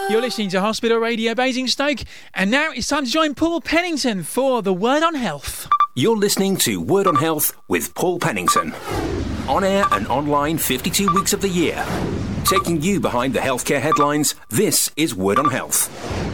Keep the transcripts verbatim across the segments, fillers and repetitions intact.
You're listening to Hospital Radio Basingstoke, and now it's time to join Paul Pennington for the Word on Health. You're listening to Word on Health with Paul Pennington. On air and online fifty-two weeks of the year. Taking you behind the healthcare headlines, this is Word on Health.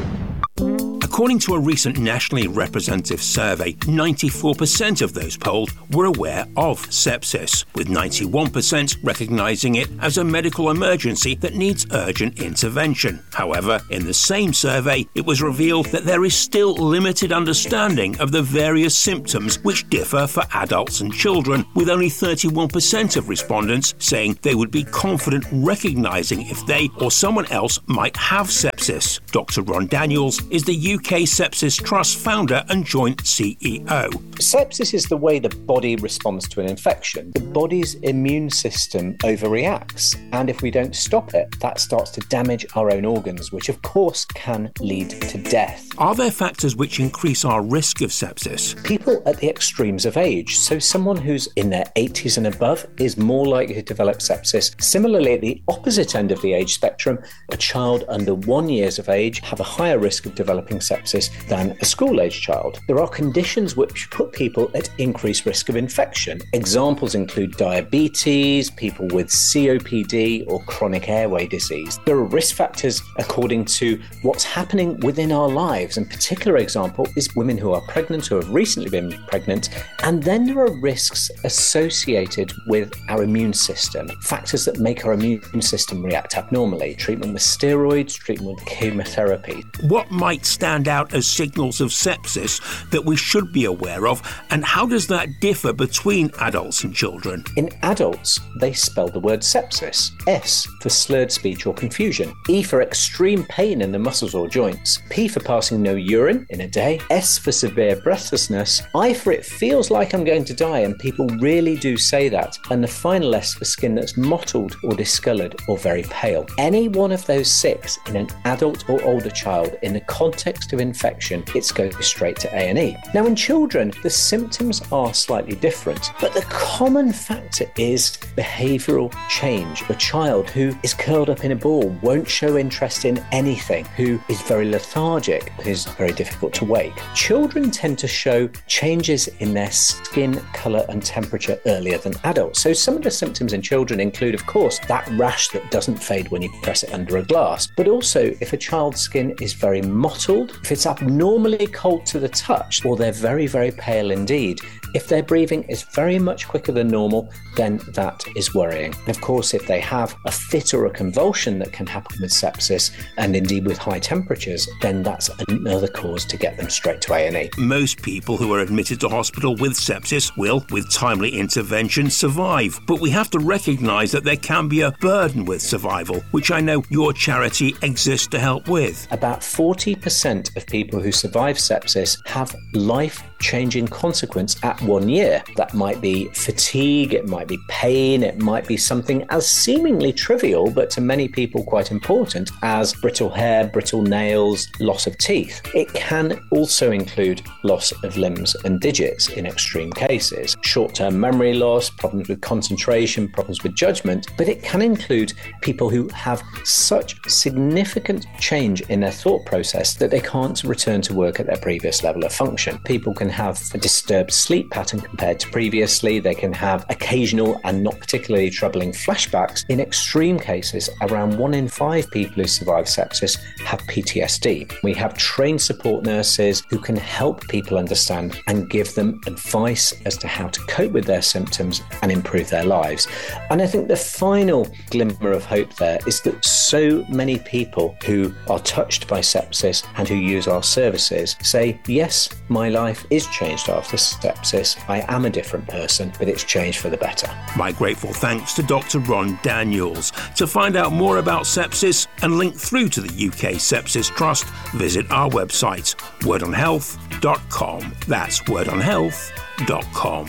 According to a recent nationally representative survey, ninety-four percent of those polled were aware of sepsis, with ninety-one percent recognising it as a medical emergency that needs urgent intervention. However, in the same survey, it was revealed that there is still limited understanding of the various symptoms which differ for adults and children, with only thirty-one percent of respondents saying they would be confident recognising if they or someone else might have sepsis. Doctor Ron Daniels is the U K Sepsis Trust founder and joint C E O. Sepsis is the way the body responds to an infection. The body's immune system overreacts, and if we don't stop it, that starts to damage our own organs, which of course can lead to death. Are there factors which increase our risk of sepsis? People at the extremes of age. So someone who's in their eighties and above is more likely to develop sepsis. Similarly, at the opposite end of the age spectrum, a child under one years of age have a higher risk of developing sepsis than a school-age child. There are conditions which put people at increased risk of infection. Examples include diabetes, people with C O P D or chronic airway disease. There are risk factors according to what's happening within our lives. And a particular example is women who are pregnant, who have recently been pregnant. And then there are risks associated with our immune system, factors that make our immune system react abnormally. Treatment with steroids, treatment with chemotherapy. What might stand out as signals of sepsis that we should be aware of, and how does that differ between adults and children? In adults, they spell the word sepsis. S for slurred speech or confusion. E for extreme pain in the muscles or joints. P for passing no urine in a day. S for severe breathlessness. I for it feels like I'm going to die, and people really do say that. And the final S for skin that's mottled or discoloured or very pale. Any one of those six in an adult or older child in the context of infection, it's go straight to A and E. Now in children, the symptoms are slightly different, but the common factor is behavioural change. A child who is curled up in a ball, won't show interest in anything, who is very lethargic, who's very difficult to wake. Children tend to show changes in their skin colour and temperature earlier than adults. So some of the symptoms in children include, of course, that rash that doesn't fade when you press it under a glass, but also if a child's skin is very mottled, if it's abnormally cold to the touch, or they're very, very pale indeed. If their breathing is very much quicker than normal, then that is worrying. Of course, if they have a fit or a convulsion that can happen with sepsis, and indeed with high temperatures, then that's another cause to get them straight to A and E. Most people who are admitted to hospital with sepsis will, with timely intervention, survive. But we have to recognise that there can be a burden with survival, which I know your charity exists to help with. About forty percent of people who survive sepsis have life-changing consequence at one year. That might be fatigue, it might be pain, it might be something as seemingly trivial, but to many people quite important, as brittle hair, brittle nails, loss of teeth. It can also include loss of limbs and digits in extreme cases, short-term memory loss, problems with concentration, problems with judgment, but it can include people who have such significant change in their thought process that they can't return to work at their previous level of function. People can have a disturbed sleep pattern compared to previously. They can have occasional and not particularly troubling flashbacks. In extreme cases, around one in five people who survive sepsis have P T S D. We have trained support nurses who can help people understand and give them advice as to how to cope with their symptoms and improve their lives. And I think the final glimmer of hope there is that so many people who are touched by sepsis and who use our services say, yes, my life is changed after sepsis. I am a different person, but it's changed for the better. My grateful thanks to Doctor Ron Daniels. To find out more about sepsis and link through to the U K Sepsis Trust, visit our website, word on health dot com. That's word on health dot com.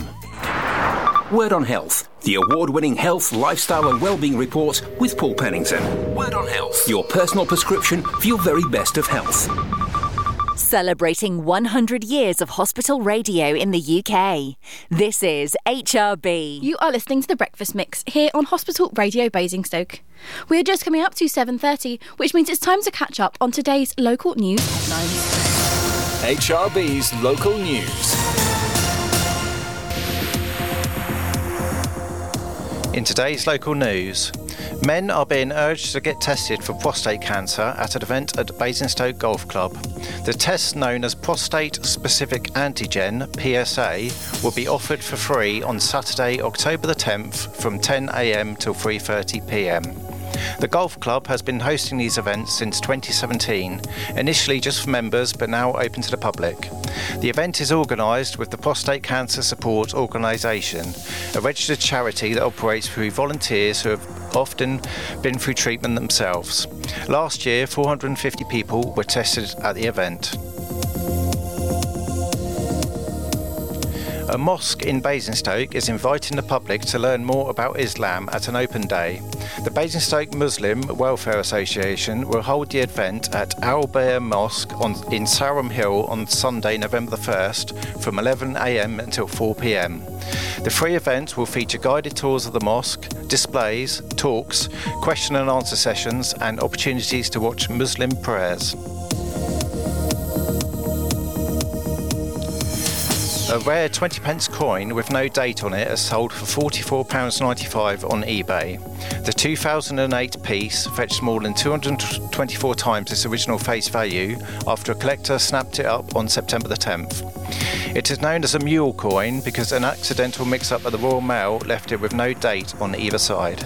Word on Health, the award-winning health, lifestyle and wellbeing report with Paul Pennington. Word on Health, your personal prescription for your very best of health. Celebrating one hundred years of hospital radio in the U K. This is H R B. You are listening to The Breakfast Mix here on Hospital Radio Basingstoke. We are just coming up to seven thirty, which means it's time to catch up on today's local news headlines. H R B's local news. In today's local news, men are being urged to get tested for prostate cancer at an event at Basingstoke Golf Club. The test, known as Prostate Specific Antigen, P S A, will be offered for free on Saturday, October the tenth from ten a m till three thirty p m. The golf club has been hosting these events since twenty seventeen, initially just for members but now open to the public. The event is organised with the Prostate Cancer Support Organisation, a registered charity that operates through volunteers who have often been through treatment themselves. Last year, four hundred fifty people were tested at the event. A mosque in Basingstoke is inviting the public to learn more about Islam at an open day. The Basingstoke Muslim Welfare Association will hold the event at Al Bair Mosque on, in Sarum Hill on Sunday, November the first from eleven a m until four p m. The free event will feature guided tours of the mosque, displays, talks, question and answer sessions and opportunities to watch Muslim prayers. A rare twenty pence coin with no date on it is sold for forty-four pounds ninety-five on eBay. The two thousand eight piece fetched more than two hundred twenty-four times its original face value after a collector snapped it up on September the tenth. It is known as a mule coin because an accidental mix-up at the Royal Mail left it with no date on either side.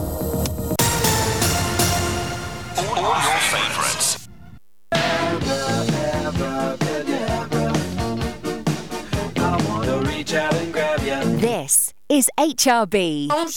All your favourites. This is H R B.